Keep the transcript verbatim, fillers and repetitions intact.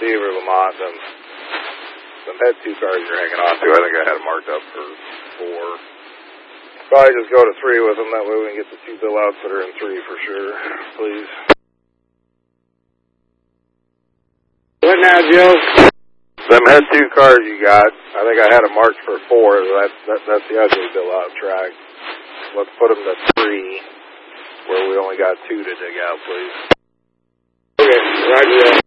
Beaver, Lamont, them, them head two cars you're hanging on to, I think I had them marked up for four. Probably just go to three with them, that way we can get the two bill outs that are in three for sure, please. What now, Joe? Them head two cars you got, I think I had them marked for four, that, that, that's the ugly bill out track. Let's put them to three, where we only got two to dig out, please. Okay, roger that.